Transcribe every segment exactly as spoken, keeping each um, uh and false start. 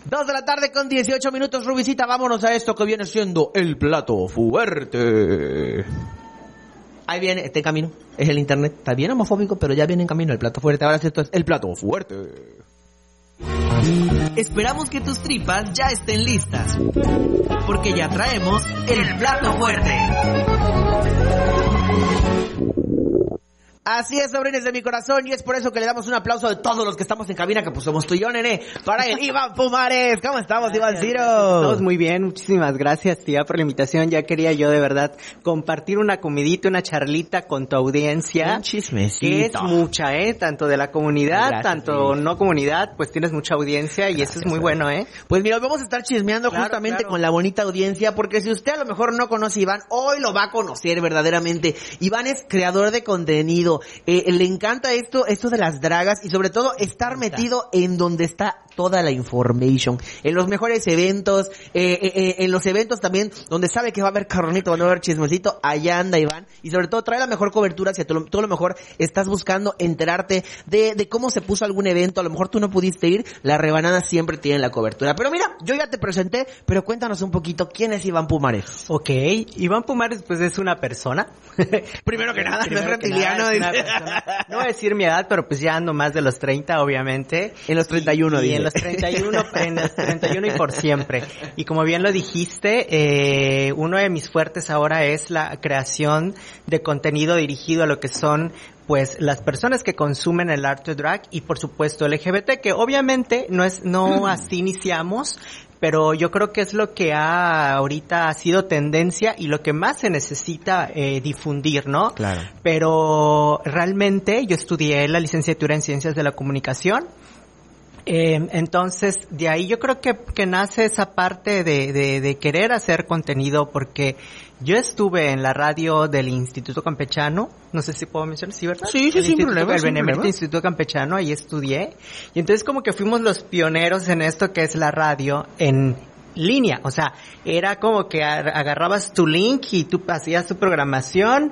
Dos de la tarde con dieciocho minutos, Rubicita, vámonos a esto que viene siendo el plato fuerte. Ahí viene, está en camino, es el internet, está bien homofóbico, pero ya viene en camino el plato fuerte. Ahora sí, esto es el plato fuerte. Esperamos que tus tripas ya estén listas, porque ya traemos el plato fuerte. Así es, sobrines de mi corazón, y es por eso que le damos un aplauso de todos los que estamos en cabina, que pues somos tú y yo, nene, para el Iván Pumares. ¿Cómo estamos, Iván Ciro? Todos muy bien, muchísimas gracias, tía, por la invitación. Ya quería yo, de verdad, compartir una comidita, una charlita con tu audiencia. Un chismecito. Que es mucha, ¿eh? Tanto de la comunidad, gracias, tanto sí. no comunidad, pues tienes mucha audiencia, gracias, y eso es muy bueno, ¿eh? Pues mira, vamos a estar chismeando claro, justamente claro. con la bonita audiencia, porque si usted a lo mejor no conoce a Iván, hoy lo va a conocer verdaderamente. Iván es creador de contenido. Eh, le encanta esto, esto de las dragas y sobre todo estar metido en donde está toda la information, en los mejores eventos, eh, eh, en los eventos también donde sabe que va a haber carronito, va a haber chismecito, allá anda Iván, y sobre todo trae la mejor cobertura. Si a todo, todo lo mejor estás buscando enterarte de, de cómo se puso algún evento, a lo mejor tú no pudiste ir, la rebanada siempre tiene la cobertura. Pero mira, yo ya te presenté, pero cuéntanos un poquito, ¿quién es Iván Pumares? Ok, Iván Pumares pues es una persona. Primero que nada, Primero no es reptiliano. Que nada, es no voy a decir mi edad, pero pues ya ando más de los treinta, obviamente. En los treinta y uno, y, y dice. en los treinta y uno, en los treinta y uno y por siempre. Y como bien lo dijiste, eh, uno de mis fuertes ahora es la creación de contenido dirigido a lo que son pues las personas que consumen el arte drag y por supuesto L G B T, que obviamente no es, no así iniciamos, pero yo creo que es lo que ha ahorita ha sido tendencia y lo que más se necesita eh, difundir, ¿no? Claro. Pero realmente yo estudié la licenciatura en Ciencias de la Comunicación. Eh, entonces, de ahí yo creo que, que nace esa parte de, de, de querer hacer contenido, porque yo estuve en la radio del Instituto Campechano, no sé si puedo mencionar, ¿sí, verdad? Sí, sí, el sin problema. El Benemérito Instituto Campechano, ahí estudié, y entonces como que fuimos los pioneros en esto que es la radio en línea, o sea, era como que agarrabas tu link y tú hacías tu programación.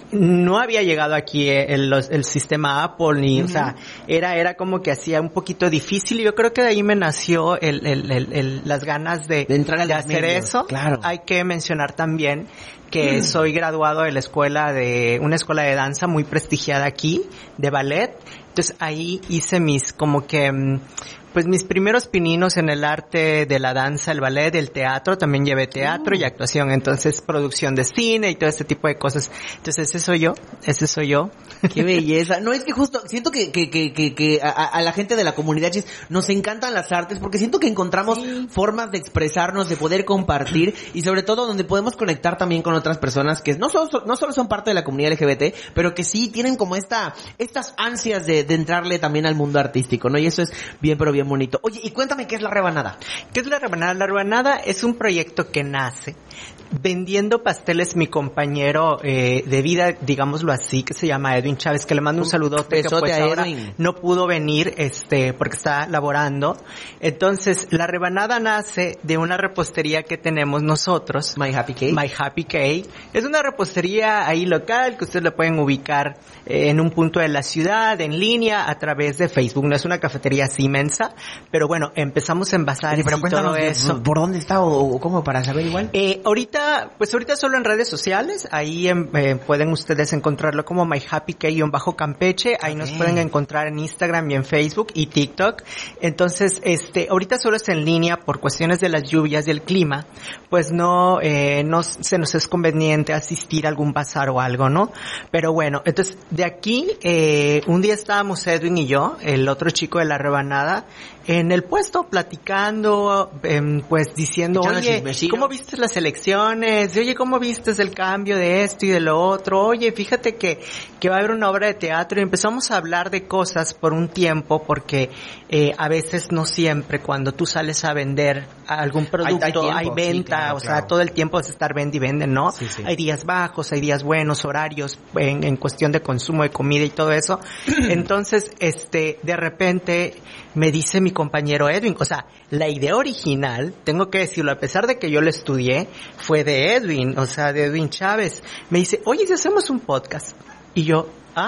No había llegado aquí el, el, el sistema Apple ni, uh-huh. o sea, era era como que hacía un poquito difícil, y yo creo que de ahí me nació el, el, el, el las ganas de, de entrar de hacer medios. Eso. Claro. Hay que mencionar también que uh-huh. soy graduado de la escuela de, una escuela de danza muy prestigiada aquí, de ballet. Entonces ahí hice mis, como que, pues mis primeros pininos en el arte de la danza, el ballet, el teatro. También llevé teatro uh. y actuación, entonces producción de cine y todo este tipo de cosas. Entonces ese soy yo, ese soy yo. Qué belleza. No, es que justo siento que que que que, que a, a la gente de la comunidad chis nos encantan las artes, porque siento que encontramos sí. formas de expresarnos, de poder compartir, y sobre todo donde podemos conectar también con otras personas que no solo no solo son parte de la comunidad L G B T, pero que sí tienen como esta estas ansias de, de entrarle también al mundo artístico, ¿no? Y eso es bien, pero bien bonito. Oye, y cuéntame, ¿qué es La Rebanada? ¿Qué es La Rebanada? La Rebanada es un proyecto que nace vendiendo pasteles. Mi compañero eh, de vida, digámoslo así, que se llama Edwin Chávez, que le mando un saludote, que pues ahora no pudo venir este porque está laborando. Entonces, La Rebanada nace de una repostería que tenemos nosotros, My Happy Cake. My Happy Cake. Es una repostería ahí local que ustedes le pueden ubicar eh, en un punto de la ciudad, en línea, a través de Facebook. No es una cafetería así inmensa, pero bueno, empezamos a envasar sí, pero y todo eso. ¿Por dónde está o, o cómo, para saber igual? Eh, ahorita, pues ahorita solo en redes sociales. Ahí eh, pueden ustedes encontrarlo como My Happy Cake-Bajo Campeche. Ahí okay. nos pueden encontrar en Instagram y en Facebook y TikTok. Entonces, este, ahorita solo es en línea por cuestiones de las lluvias y el clima. Pues no, eh, no se nos es conveniente asistir a algún bazar o algo, ¿no? Pero bueno, entonces, de aquí, eh, un día estábamos Edwin y yo, el otro chico de La Rebanada, en el puesto platicando, eh, pues diciendo, echando oye, chismecillo. ¿cómo viste las elecciones? Oye, ¿cómo viste el cambio de esto y de lo otro? Oye, fíjate que, que va a haber una obra de teatro, y empezamos a hablar de cosas por un tiempo, porque eh, a veces, no siempre, cuando tú sales a vender algún producto, hay, hay, tiempo, hay venta, sí, claro, o sea, claro. todo el tiempo vas a estar vende y vende, ¿no? Sí, sí. Hay días bajos, hay días buenos, horarios, en, en cuestión de consumo de comida y todo eso. Entonces, este, de repente, me dice mi compañero Edwin, o sea, la idea original, tengo que decirlo, a pesar de que yo lo estudié, fue de Edwin, o sea, de Edwin Chávez. Me dice, oye, si hacemos un podcast. Y yo, ah,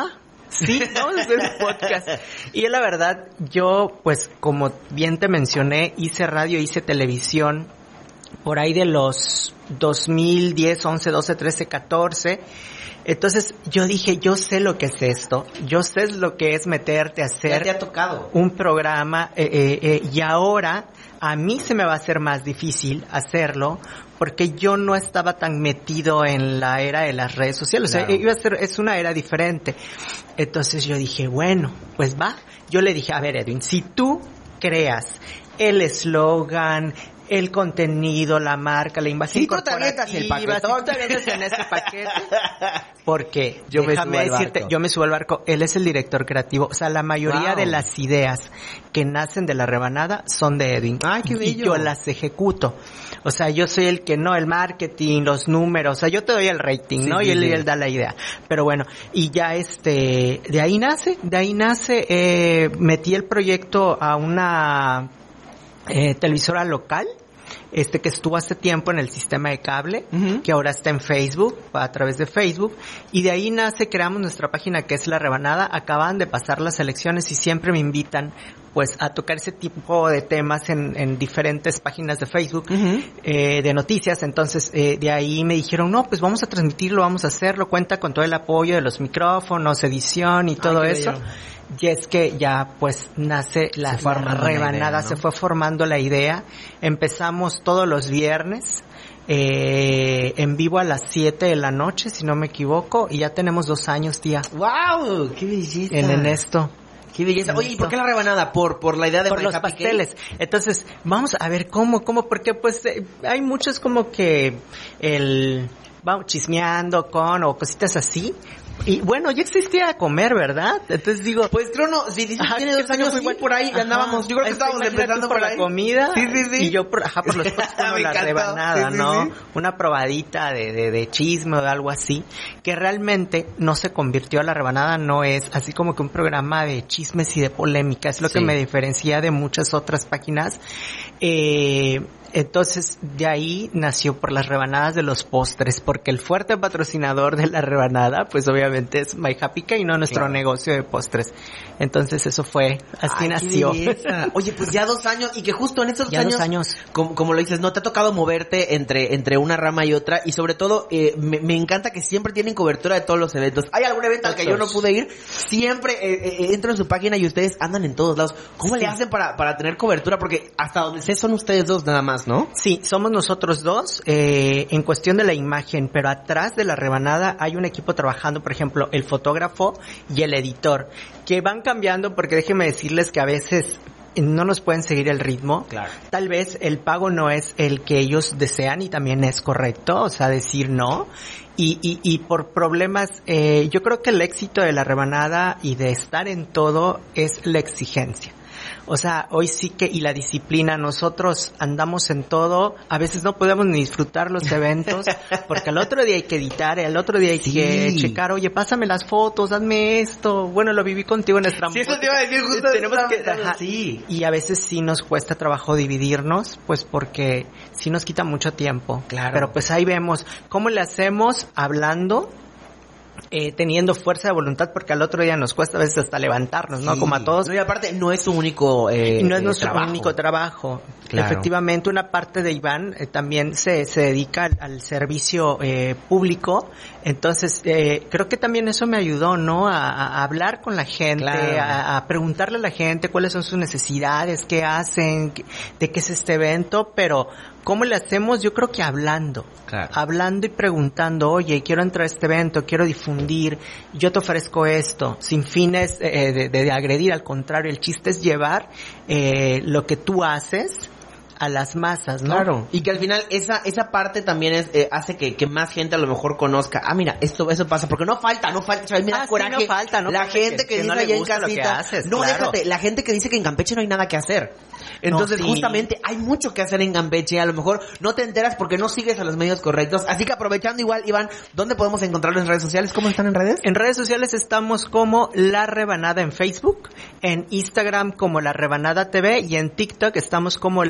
Sí, vamos a hacer un podcast. Y la verdad, yo, pues, como bien te mencioné, hice radio, hice televisión, por ahí de los dos mil diez, once, doce, trece, catorce. Entonces yo dije, yo sé lo que es esto, yo sé lo que es meterte a hacer ya te ha tocado un programa eh, eh, eh, y ahora a mí se me va a hacer más difícil hacerlo porque yo no estaba tan metido en la era de las redes sociales, claro. O sea, iba a ser, es una era diferente. Entonces yo dije, bueno, pues va. Yo le dije, a ver, Edwin, si tú creas el eslogan, el contenido, la marca, la imagen sí, corporativa, tú te el paquete, tú te avientas en ese paquete, porque yo déjame me decirte, yo me subo al barco, él es el director creativo, o sea, la mayoría wow. de las ideas que nacen de La Rebanada son de Edwin. Ay, qué bello. Y yo las ejecuto. O sea, yo soy el que no, el marketing, los números, o sea, yo te doy el rating, sí, ¿no? Sí, y él, sí. él da la idea. Pero bueno, y ya este, de ahí nace, de ahí nace, eh, metí el proyecto a una Eh, televisora local, este que estuvo hace tiempo en el sistema de cable, uh-huh. que ahora está en Facebook, a través de Facebook, y de ahí nace, creamos nuestra página que es La Rebanada. Acaban de pasar las elecciones y siempre me invitan pues a tocar ese tipo de temas en, en diferentes páginas de Facebook, uh-huh. eh, de noticias. Entonces eh, de ahí me dijeron, no, pues vamos a transmitirlo, vamos a hacerlo, cuenta con todo el apoyo de los micrófonos, edición y todo Ay, eso. Bello. Y es que ya pues nace la, la rebanada, idea, ¿no? Se fue formando la idea. Empezamos todos los viernes eh, en vivo a las siete de la noche, si no me equivoco, y ya tenemos dos años, tía. ¡Wow! ¡Qué belleza! En, en esto. ¡Qué belleza! Oye, ¿y por qué la rebanada? Por por la idea de por los pasteles. Cake. Entonces, vamos a ver cómo, cómo, porque pues eh, hay muchos como que el vamos chismeando con o cositas así. Y bueno, ya existía comer, ¿verdad? Entonces digo, pues creo no, si dices que tiene dos años, sí, por ahí ajá, andábamos, yo creo que estábamos empezando por por la ahí. comida. Sí, sí, sí. Y yo por, ajá, por los postres como la rebanada, sí, ¿no? Sí, sí. Una probadita de, de, de chisme o de algo así, que realmente no se convirtió a La Rebanada, no es así como que un programa de chismes y de polémica, es lo sí. que me diferencia de muchas otras páginas. Eh, Entonces, de ahí nació por las rebanadas de los postres, porque el fuerte patrocinador de La Rebanada, pues obviamente es My Happy Cake, no nuestro claro. negocio de postres. Entonces, eso fue, así Ay, nació. Oye, pues ya dos años, y que justo en estos ya años, dos años. Como, como lo dices, no te ha tocado moverte entre entre una rama y otra, y sobre todo, eh, me, me encanta que siempre tienen cobertura de todos los eventos. Hay algún evento al que yo no pude ir, siempre eh, eh, entro en su página y ustedes andan en todos lados. ¿Cómo sí. le hacen para, para tener cobertura? Porque hasta donde sé son ustedes dos nada más, ¿no? Sí, somos nosotros dos, eh, en cuestión de la imagen, pero atrás de La Rebanada hay un equipo trabajando, por ejemplo, el fotógrafo y el editor, que van cambiando porque déjenme decirles que a veces no nos pueden seguir el ritmo. Claro. Tal vez el pago no es el que ellos desean y también es correcto, o sea, decir no. Y, y, y por problemas, eh, yo creo que el éxito de La Rebanada y de estar en todo es la exigencia. O sea, hoy sí que, y la disciplina, nosotros andamos en todo, a veces no podemos ni disfrutar los eventos, porque al otro día hay que editar, al otro día hay sí. que checar, oye, pásame las fotos, hazme esto, bueno, lo viví contigo en Estrambótica. Sí, eso te iba a decir justo. Tenemos que, ajá, sí. Y a veces sí nos cuesta trabajo dividirnos, pues porque sí nos quita mucho tiempo. Claro. Pero pues ahí vemos, ¿cómo le hacemos? Hablando, Eh, teniendo fuerza de voluntad, porque al otro día nos cuesta a veces hasta levantarnos, ¿no? Sí. Como a todos. No, y aparte, no es su único eh, No es nuestro trabajo. único trabajo. Claro. Efectivamente, una parte de Iván eh, también se, se dedica al, al servicio eh, público. Entonces, eh, creo que también eso me ayudó, ¿no? A, a hablar con la gente, claro. a, a preguntarle a la gente cuáles son sus necesidades, qué hacen, qué, de qué es este evento, pero ¿cómo le hacemos? Yo creo que hablando. Claro. Hablando y preguntando, oye, quiero entrar a este evento, quiero difundir, yo te ofrezco esto, sin fines eh, de, de, de agredir, al contrario, el chiste es llevar eh, lo que tú haces a las masas, ¿no? Claro. Y que al final esa esa parte también es eh, hace que, que más gente a lo mejor conozca. Ah, mira, esto eso pasa porque no falta, no falta, ¿sabes? Mira, ah, coraje. Sí, no falta, no la falta gente que, que, que dice no allá en gusta casita, lo que haces, no, claro. déjate, la gente que dice que en Campeche no hay nada que hacer. Entonces, no, sí. justamente hay mucho que hacer en Campeche, a lo mejor no te enteras porque no sigues a los medios correctos. Así que aprovechando igual, Iván, ¿dónde podemos encontrarlo en redes sociales? ¿Cómo están en redes? En redes sociales estamos como La Rebanada en Facebook, en Instagram como La Rebanada T V y en TikTok estamos como